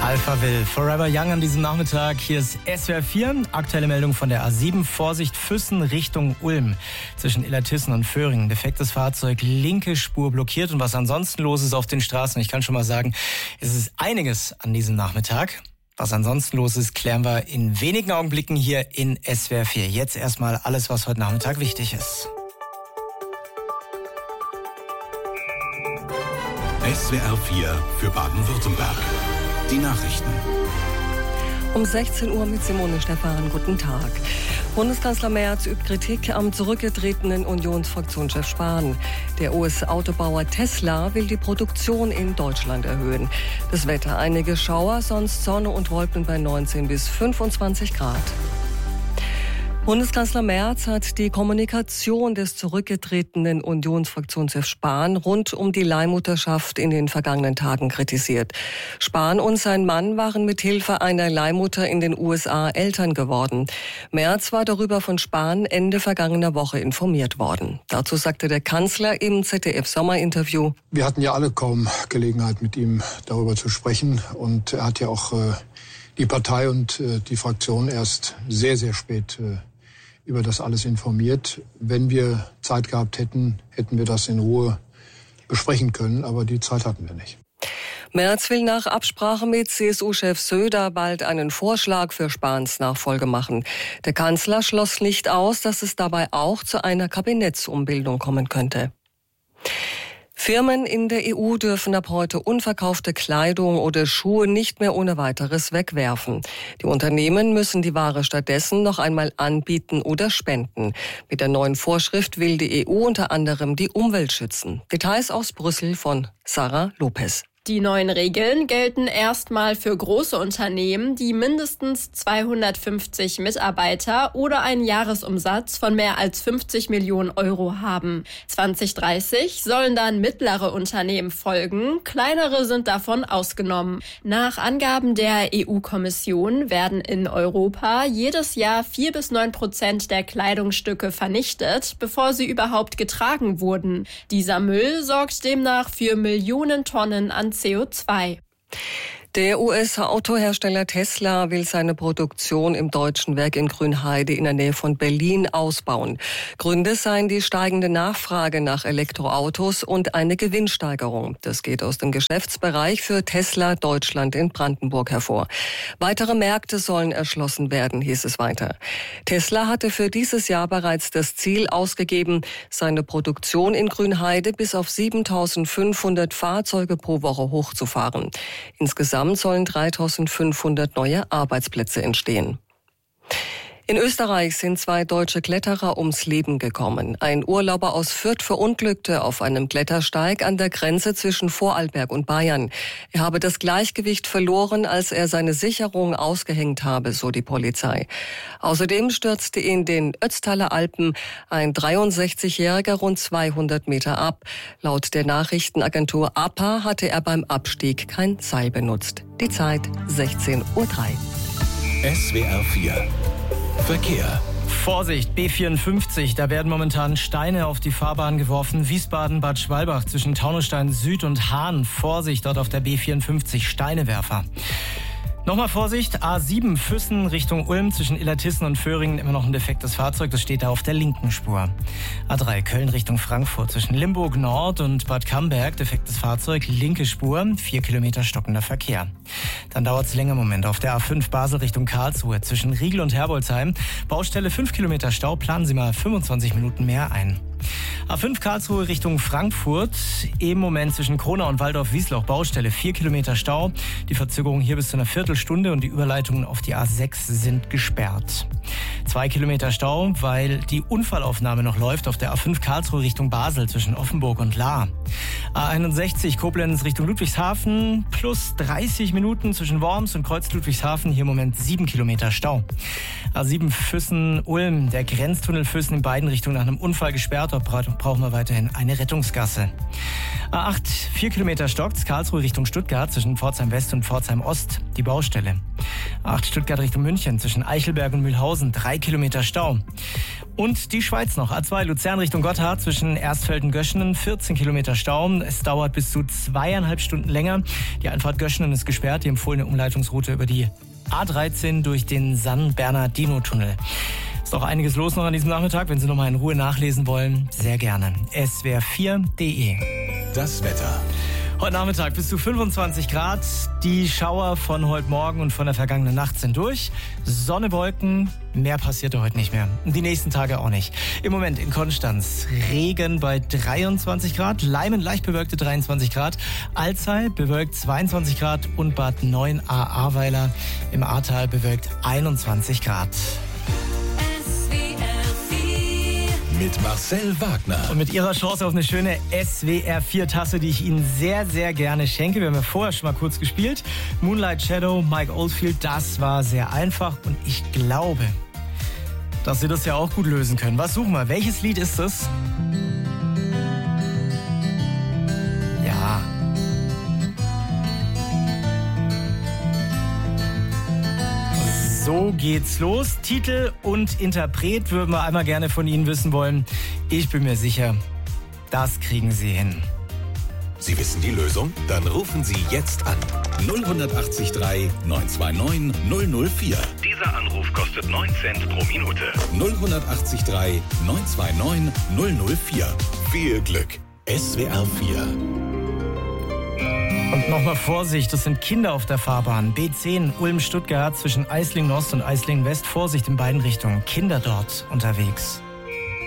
Alpha Will, Forever Young an diesem Nachmittag. Hier ist SWR 4, aktuelle Meldung von der A7. Vorsicht, Füssen Richtung Ulm. Zwischen Illertissen und Föhringen. Defektes Fahrzeug, linke Spur blockiert. Und was ansonsten los ist auf den Straßen, ich kann schon mal sagen, es ist einiges an diesem Nachmittag. Was ansonsten los ist, klären wir in wenigen Augenblicken hier in SWR 4. Jetzt erstmal alles, was heute Nachmittag wichtig ist. SWR 4 für Baden-Württemberg. Die Nachrichten. Um 16 Uhr mit Simone Stephan. Guten Tag. Bundeskanzler Merz übt Kritik am zurückgetretenen Unionsfraktionschef Spahn. Der US-Autobauer Tesla will die Produktion in Deutschland erhöhen. Das Wetter: einige Schauer, sonst Sonne und Wolken bei 19 bis 25 Grad. Bundeskanzler Merz hat die Kommunikation des zurückgetretenen Unionsfraktionschefs Spahn rund um die Leihmutterschaft in den vergangenen Tagen kritisiert. Spahn und sein Mann waren mit Hilfe einer Leihmutter in den USA Eltern geworden. Merz war darüber von Spahn Ende vergangener Woche informiert worden. Dazu sagte der Kanzler im ZDF-Sommerinterview: Wir hatten ja alle kaum Gelegenheit, mit ihm darüber zu sprechen. Und er hat ja auch die Partei und die Fraktion erst sehr, sehr spät über das alles informiert. Wenn wir Zeit gehabt hätten, hätten wir das in Ruhe besprechen können, aber die Zeit hatten wir nicht. Merz will nach Absprache mit CSU-Chef Söder bald einen Vorschlag für Spahns Nachfolge machen. Der Kanzler schloss nicht aus, dass es dabei auch zu einer Kabinettsumbildung kommen könnte. Firmen in der EU dürfen ab heute unverkaufte Kleidung oder Schuhe nicht mehr ohne weiteres wegwerfen. Die Unternehmen müssen die Ware stattdessen noch einmal anbieten oder spenden. Mit der neuen Vorschrift will die EU unter anderem die Umwelt schützen. Details aus Brüssel von Sarah Lopez. Die neuen Regeln gelten erstmal für große Unternehmen, die mindestens 250 Mitarbeiter oder einen Jahresumsatz von mehr als 50 Millionen Euro haben. 2030 sollen dann mittlere Unternehmen folgen, kleinere sind davon ausgenommen. Nach Angaben der EU-Kommission werden in Europa jedes Jahr 4-9% der Kleidungsstücke vernichtet, bevor sie überhaupt getragen wurden. Dieser Müll sorgt demnach für Millionen Tonnen an CO2. Der US-Autohersteller Tesla will seine Produktion im deutschen Werk in Grünheide in der Nähe von Berlin ausbauen. Gründe seien die steigende Nachfrage nach Elektroautos und eine Gewinnsteigerung. Das geht aus dem Geschäftsbereich für Tesla Deutschland in Brandenburg hervor. Weitere Märkte sollen erschlossen werden, hieß es weiter. Tesla hatte für dieses Jahr bereits das Ziel ausgegeben, seine Produktion in Grünheide bis auf 7.500 Fahrzeuge pro Woche hochzufahren. Insgesamt sollen 3.500 neue Arbeitsplätze entstehen. In Österreich sind 2 deutsche Kletterer ums Leben gekommen. Ein Urlauber aus Fürth verunglückte auf einem Klettersteig an der Grenze zwischen Vorarlberg und Bayern. Er habe das Gleichgewicht verloren, als er seine Sicherung ausgehängt habe, so die Polizei. Außerdem stürzte in den Ötztaler Alpen ein 63-Jähriger rund 200 Meter ab. Laut der Nachrichtenagentur APA hatte er beim Abstieg kein Seil benutzt. Die Zeit 16:03 Uhr. SWR 4 Verkehr. Vorsicht, B54, da werden momentan Steine auf die Fahrbahn geworfen. Wiesbaden-Bad Schwalbach zwischen Taunusstein Süd und Hahn. Vorsicht, dort auf der B54 Steinewerfer. Nochmal Vorsicht, A7 Füssen Richtung Ulm zwischen Illertissen und Föhringen immer noch ein defektes Fahrzeug, das steht da auf der linken Spur. A3 Köln Richtung Frankfurt zwischen Limburg Nord und Bad Camberg, defektes Fahrzeug, linke Spur, 4 Kilometer stockender Verkehr. Dann dauert es länger Moment auf der A5 Basel Richtung Karlsruhe zwischen Riegel und Herbolzheim. Baustelle 5 Kilometer Stau, planen Sie mal 25 Minuten mehr ein. A5 Karlsruhe Richtung Frankfurt, im Moment zwischen Kronau und Waldorf-Wiesloch Baustelle, 4 Kilometer Stau. Die Verzögerung hier bis zu einer Viertelstunde und die Überleitungen auf die A6 sind gesperrt. 2 Kilometer Stau, weil die Unfallaufnahme noch läuft auf der A5 Karlsruhe Richtung Basel zwischen Offenburg und Lahr. A61 Koblenz Richtung Ludwigshafen, plus 30 Minuten zwischen Worms und Kreuz Ludwigshafen, hier im Moment 7 Kilometer Stau. A7 Füssen-Ulm, der Grenztunnel Füssen in beiden Richtungen nach einem Unfall gesperrt. Dort brauchen wir weiterhin eine Rettungsgasse. A8, 4 Kilometer stockt's, Karlsruhe Richtung Stuttgart zwischen Pforzheim West und Pforzheim Ost, die Baustelle. A8 Stuttgart Richtung München zwischen Eichelberg und Mühlhausen, 3 Kilometer Stau. Und die Schweiz noch, A2 Luzern Richtung Gotthard zwischen Erstfelden-Göschenen, 14 Kilometer Stau. Es dauert bis zu 2,5 Stunden länger. Die Einfahrt Göschenen ist gesperrt, die empfohlene Umleitungsroute über die A13 durch den San-Bernardino-Tunnel. Ist auch einiges los noch an diesem Nachmittag. Wenn Sie noch mal in Ruhe nachlesen wollen, sehr gerne. swr4.de. Das Wetter. Heute Nachmittag bis zu 25 Grad. Die Schauer von heute Morgen und von der vergangenen Nacht sind durch. Sonne, Wolken, mehr passierte heute nicht mehr. Die nächsten Tage auch nicht. Im Moment in Konstanz Regen bei 23 Grad, Leimen leicht bewölkte 23 Grad, Alzey bewölkt 22 Grad und Bad 9a Ahrweiler im Ahrtal bewölkt 21 Grad. Mit Marcel Wagner. Und mit Ihrer Chance auf eine schöne SWR4-Tasse, die ich Ihnen sehr, sehr gerne schenke. Wir haben ja vorher schon mal kurz gespielt. Moonlight Shadow, Mike Oldfield, das war sehr einfach. Und ich glaube, dass Sie das ja auch gut lösen können. Was suchen wir? Welches Lied ist das? Ja. So geht's los. Titel und Interpret würden wir einmal gerne von Ihnen wissen wollen. Ich bin mir sicher, das kriegen Sie hin. Sie wissen die Lösung? Dann rufen Sie jetzt an. 08039 929 004. Dieser Anruf kostet 9 Cent pro Minute. 08039 929 004. Viel Glück. SWR4. Und nochmal Vorsicht, das sind Kinder auf der Fahrbahn. B10 Ulm-Stuttgart zwischen Eislingen-Ost und Eislingen-West. Vorsicht in beiden Richtungen. Kinder dort unterwegs.